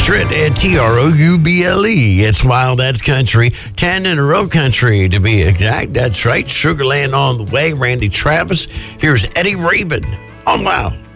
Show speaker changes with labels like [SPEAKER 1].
[SPEAKER 1] Trit and Trouble. It's Wild, that's country. 10 in a row country, to be exact. That's right. Sugarland on the way. Randy Travis. Here's Eddie Rabin on Wild.